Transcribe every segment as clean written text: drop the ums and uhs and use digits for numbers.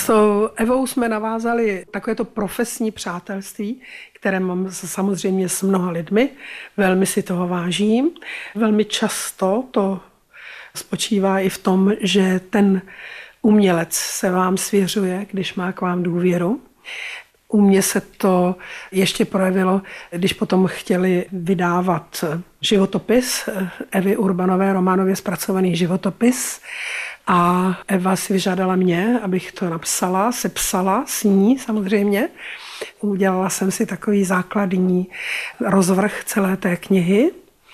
S Evou jsme navázali takovéto profesní přátelství, které mám samozřejmě s mnoha lidmi. Velmi si toho vážím. Velmi často to spočívá i v tom, že ten umělec se vám svěřuje, když má k vám důvěru. U mě se to ještě projevilo, když potom chtěli vydávat životopis Evy Urbanové, románově zpracovaný životopis. A Eva si vyžádala mě, abych to napsala, sepsala s ní samozřejmě. Udělala jsem si takový základní rozvrh celé té knihy.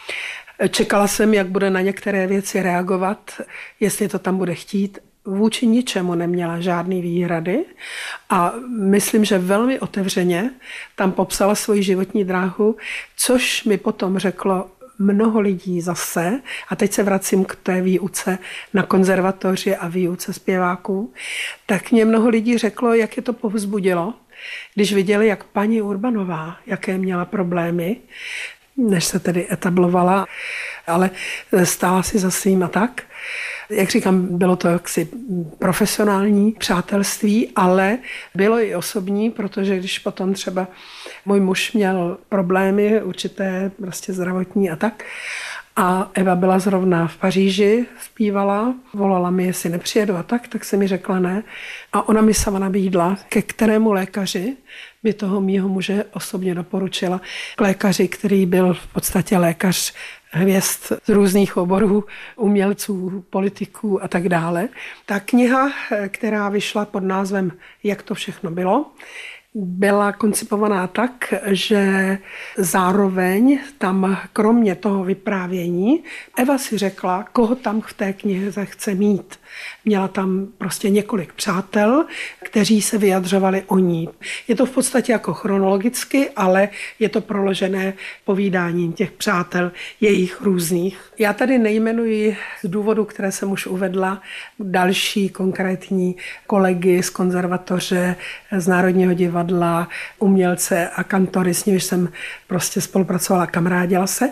Čekala jsem, jak bude na některé věci reagovat, jestli to tam bude chtít. Vůči ničemu neměla žádný výhrady a myslím, že velmi otevřeně tam popsala svoji životní dráhu, což mi potom řeklo mnoho lidí zase, a teď se vracím k té výuce na konzervatoři a výuce zpěváků, tak mě mnoho lidí řeklo, jak je to povzbudilo, když viděli, jak paní Urbanová, jaké měla problémy, než se tedy etablovala, ale stála si za svým a tak. Jak říkám, bylo to jaksi profesionální přátelství, ale bylo i osobní, protože když potom třeba můj muž měl problémy určité prostě zdravotní a tak, a Eva byla zrovna v Paříži, zpívala, volala mi, jestli nepřijedu a tak se mi řekla ne. A ona mi sama nabídla, ke kterému lékaři by toho mýho muže osobně doporučila. K lékaři, který byl v podstatě lékař hvězd z různých oborů, umělců, politiků a tak dále. Ta kniha, která vyšla pod názvem Jak to všechno bylo, byla koncipovaná tak, že zároveň tam kromě toho vyprávění Eva si řekla, koho tam v té knize chce mít. Měla tam prostě několik přátel, kteří se vyjadřovali o ní. Je to v podstatě jako chronologicky, ale je to proložené povídáním těch přátel, jejich různých. Já tady nejmenuji z důvodu, které jsem už uvedla, další konkrétní kolegy z konzervatoře, z Národního divadla, umělce a kantory, s nimiž jsem prostě spolupracovala, kamarádila se,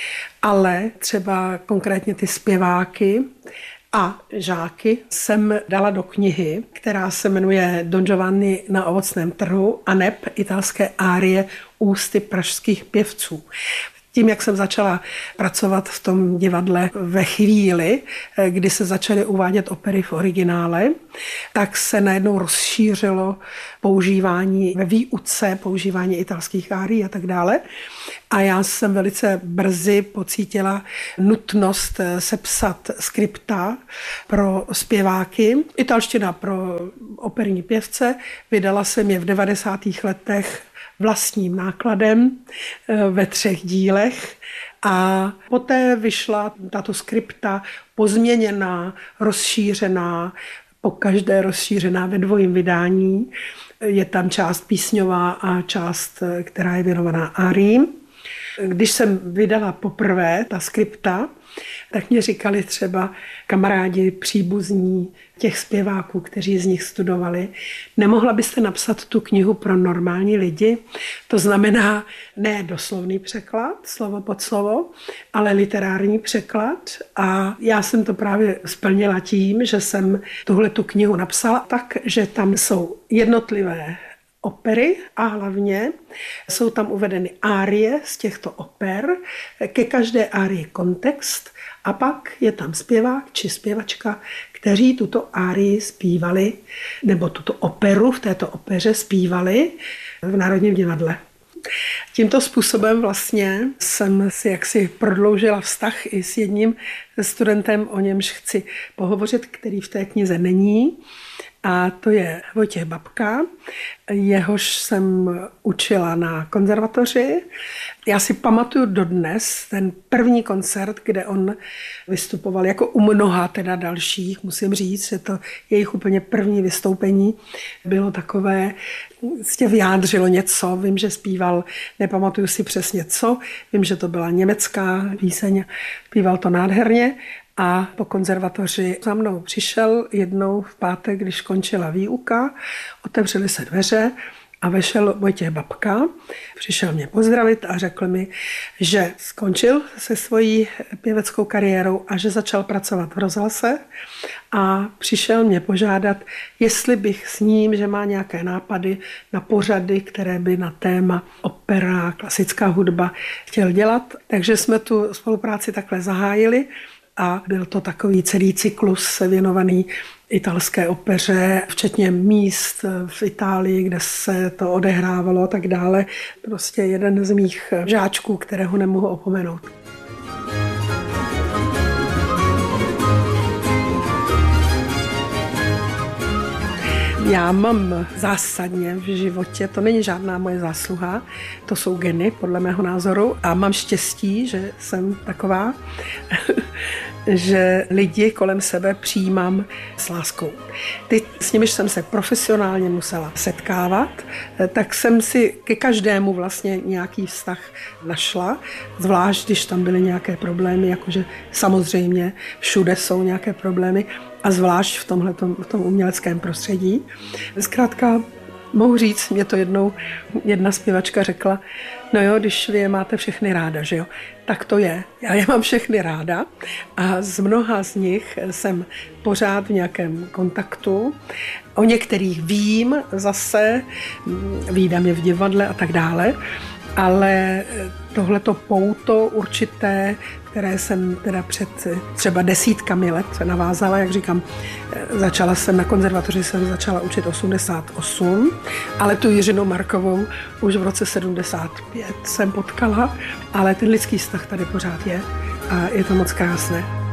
ale třeba konkrétně ty zpěváky a žáky jsem dala do knihy, která se jmenuje Don Giovanni na ovocném trhu a neb italské árie ústy pražských pěvců. Tím, jak jsem začala pracovat v tom divadle ve chvíli, kdy se začaly uvádět opery v originále, tak se najednou rozšířilo používání ve výuce, používání italských árií a tak dále. A já jsem velice brzy pocítila nutnost sepsat skripta pro zpěváky, italština pro operní pěvce. Vydala jsem je v 90. letech vlastním nákladem ve 3 dílech a poté vyšla tato skripta pozměněná, rozšířená, pokaždé rozšířená ve 2. vydání. Je tam část písňová a část, která je věnovaná áriím. Když jsem vydala poprvé ta skripta, tak mě říkali třeba kamarádi, příbuzní těch zpěváků, kteří z nich studovali, nemohla byste napsat tu knihu pro normální lidi? To znamená ne doslovný překlad, slovo pod slovo, ale literární překlad. A já jsem to právě splnila tím, že jsem tuhletu knihu napsala tak, že tam jsou jednotlivé opery a hlavně jsou tam uvedeny árie z těchto oper, ke každé árii kontext a pak je tam zpěvák či zpěvačka, kteří tuto árii zpívali, nebo tuto operu v této opeře zpívali v Národním divadle. Tímto způsobem vlastně jsem si jaksi prodloužila vztah i s jedním studentem, o němž chci pohovořit, který v té knize není. A to je Vojtěch Babka, jehož jsem učila na konzervatoři. Já si pamatuju dodnes ten první koncert, kde on vystupoval jako u mnoha teda dalších. Musím říct, že to jejich úplně první vystoupení bylo takové, prostě vyjádřilo něco. Vím, že zpíval, nepamatuju si přesně co, vím, že to byla německá píseň, zpíval to nádherně. A po konzervatoři za mnou přišel jednou v pátek, když končila výuka, otevřely se dveře A vešel Vojtěch Babka, přišel mě pozdravit a řekl mi, že skončil se svojí pěveckou kariérou a že začal pracovat v rozhlase a přišel mě požádat, jestli bych s ním, že má nějaké nápady na pořady, které by na téma opera, klasická hudba chtěl dělat. Takže jsme tu spolupráci takhle zahájili a byl to takový celý cyklus věnovaný italské opeře, včetně míst v Itálii, kde se to odehrávalo a tak dále. Prostě jeden z mých žáčků, kterého nemohu opomenout. Já mám zásadně v životě, to není žádná moje zásluha, to jsou geny, podle mého názoru, a mám štěstí, že jsem taková, že lidi kolem sebe přijímám s láskou. Ty, s nimiž jsem se profesionálně musela setkávat, tak jsem si ke každému vlastně nějaký vztah našla, zvlášť když tam byly nějaké problémy, jakože samozřejmě všude jsou nějaké problémy, a zvlášť v tom uměleckém prostředí. Zkrátka mohu říct, mě to jednou jedna zpěvačka řekla, no jo, když vy je máte všechny ráda, že jo, tak to je. Já je mám všechny ráda a z mnoha z nich jsem pořád v nějakém kontaktu. O některých vím zase, vídám je v divadle a tak dále, ale tohleto pouto určité, které jsem teda před třeba desítkami let navázala, jak říkám, začala jsem na konzervatoři, jsem začala učit 88, ale tu Jiřinu Markovou už v roce 75 jsem potkala, ale ten lidský vztah tady pořád je a je to moc krásné.